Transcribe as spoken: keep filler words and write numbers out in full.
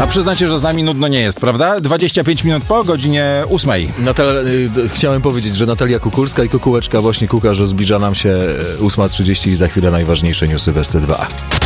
A przyznacie, że z nami nudno nie jest, prawda? dwadzieścia pięć minut po godzinie ósmej. Natal- y, chciałem powiedzieć, że Natalia Kukulska i Kukułeczka właśnie kuka, że zbliża nam się ósma trzydzieści i za chwilę najważniejsze newsy w S C dwa.